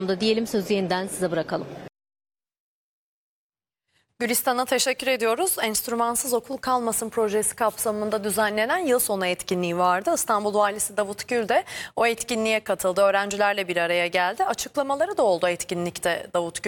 Diyelim, sözü yeniden size bırakalım. Gülistan'a teşekkür ediyoruz. Enstrümansız okul kalmasın projesi kapsamında düzenlenen yıl sonu etkinliği vardı. İstanbul Valisi Davut Gül de o etkinliğe katıldı. Öğrencilerle bir araya geldi. Açıklamaları da oldu etkinlikte Davut Gül.